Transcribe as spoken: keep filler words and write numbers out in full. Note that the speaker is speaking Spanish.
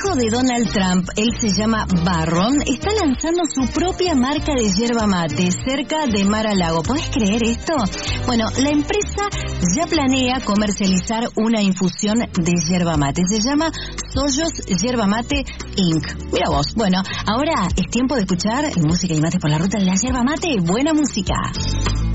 hijo de Donald Trump, él se llama Barron, está lanzando su propia marca de yerba mate cerca de Mar-a-Lago. ¿Podés creer esto? Bueno, la empresa ya planea comercializar una infusión de yerba mate. Se llama Soyos Yerba Mate incorporated. Mira vos. Bueno, ahora es tiempo de escuchar en Música y Mate por la Ruta de la Yerba Mate. Buena música.